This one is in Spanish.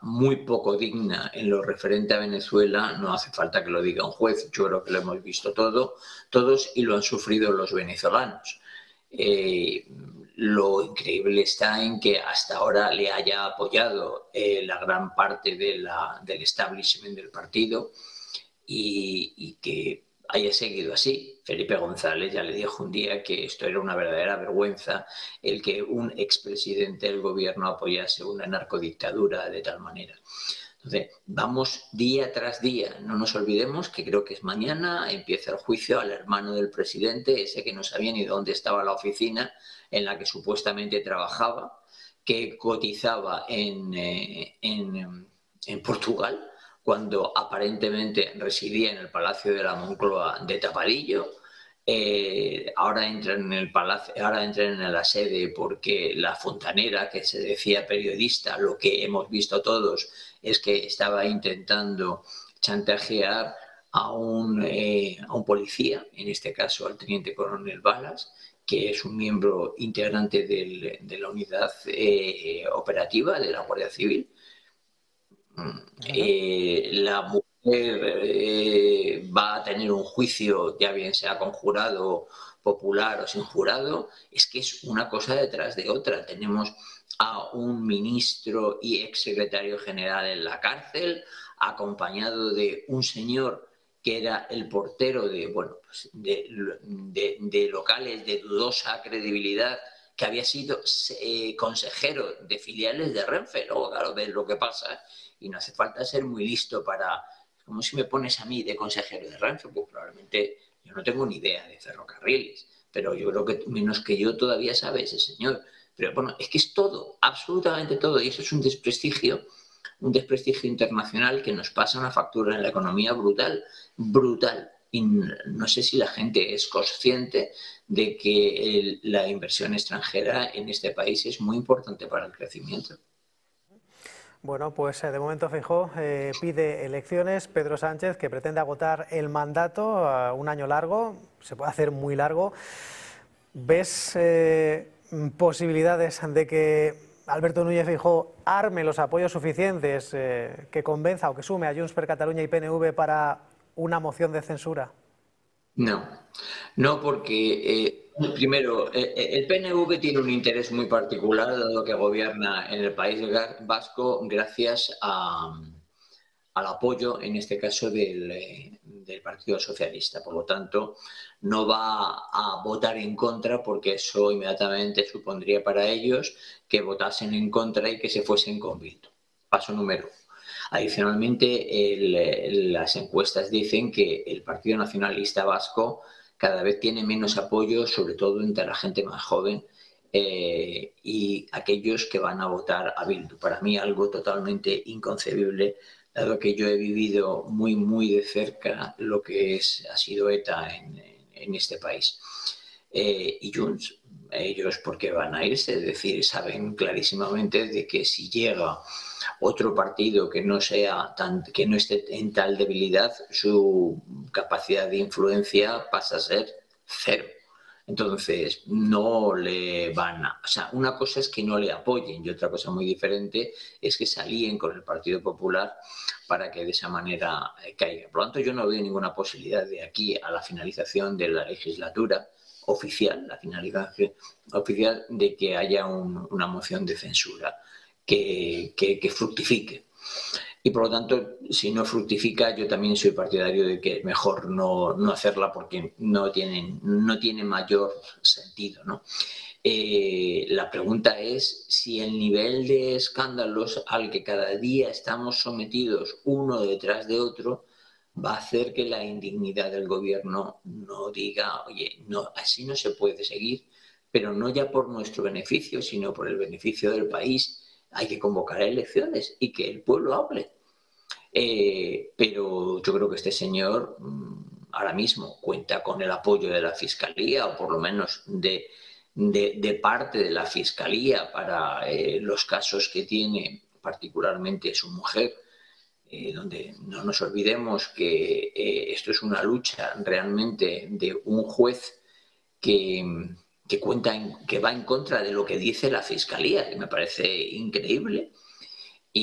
muy poco digna en lo referente a Venezuela, no hace falta que lo diga un juez. Yo creo que lo hemos visto todos y lo han sufrido los venezolanos. Lo increíble está en que hasta ahora le haya apoyado la gran parte del establishment del partido y que haya seguido así. Felipe González ya le dijo un día que esto era una verdadera vergüenza, el que un expresidente del gobierno apoyase una narcodictadura de tal manera. Entonces, vamos día tras día. No nos olvidemos que creo que es mañana, empieza el juicio al hermano del presidente, ese que no sabía ni dónde estaba la oficina en la que supuestamente trabajaba, que cotizaba en Portugal, cuando aparentemente residía en el Palacio de la Moncloa de tapadillo. Ahora entran en el palacio, ahora entran en la sede porque la fontanera, que se decía periodista, lo que hemos visto todos es que estaba intentando chantajear a un policía, en este caso al teniente coronel Balas, que es un miembro integrante de la unidad operativa de la Guardia Civil. La mujer va a tener un juicio, ya bien sea con jurado popular o sin jurado. Es que es una cosa detrás de otra. Tenemos a un ministro y exsecretario general en la cárcel, acompañado de un señor que era el portero de locales de dudosa credibilidad, que había sido consejero de filiales de Renfe. Luego, claro, ves lo que pasa. Y no hace falta ser muy listo para... Como si me pones a mí de consejero de Renfe, pues probablemente yo no tengo ni idea de ferrocarriles, pero yo creo que menos que yo todavía sabe ese señor. Pero bueno, es que es todo, absolutamente todo, y eso es un desprestigio internacional que nos pasa una factura en la economía brutal. Y no sé si la gente es consciente de que la inversión extranjera en este país es muy importante para el crecimiento. Bueno, pues de momento Feijóo pide elecciones. Pedro Sánchez, que pretende agotar el mandato a un año largo, se puede hacer muy largo. ¿Ves posibilidades de que Alberto Núñez Feijóo arme los apoyos suficientes que convenza o que sume a Junts per Catalunya y PNV para una moción de censura? No, porque primero, el PNV tiene un interés muy particular, dado que gobierna en el País Vasco gracias al apoyo, en este caso, del Partido Socialista. Por lo tanto, no va a votar en contra, porque eso inmediatamente supondría para ellos que votasen en contra y que se fuesen con Bildu. Paso número 1. Adicionalmente, las encuestas dicen que el Partido Nacionalista Vasco cada vez tiene menos apoyo, sobre todo entre la gente más joven y aquellos que van a votar a Bildu. Para mí algo totalmente inconcebible, dado que yo he vivido muy de cerca lo que ha sido ETA en este país. Y Junts, ellos, ¿por qué van a irse? Es decir, saben clarísimamente de que si llega otro partido que no esté en tal debilidad, su capacidad de influencia pasa a ser cero. Entonces, no le van a... O sea, una cosa es que no le apoyen y otra cosa muy diferente es que se alíen con el Partido Popular para que de esa manera caiga. Por lo tanto, yo no veo ninguna posibilidad de aquí a la finalización de la legislatura oficial, la finalización oficial, de que haya una moción de censura que fructifique. Y por lo tanto, si no fructifica, yo también soy partidario de que es mejor no hacerla, porque no tiene mayor sentido, ¿no? La pregunta es si el nivel de escándalos al que cada día estamos sometidos uno detrás de otro va a hacer que la indignidad del gobierno no diga, oye, no, así no se puede seguir, pero no ya por nuestro beneficio, sino por el beneficio del país. Hay que convocar elecciones y que el pueblo hable. Pero yo creo que este señor ahora mismo cuenta con el apoyo de la Fiscalía, o por lo menos de parte de la Fiscalía, para los casos que tiene, particularmente su mujer, donde no nos olvidemos que esto es una lucha realmente de un juez que va en contra de lo que dice la Fiscalía, que me parece increíble.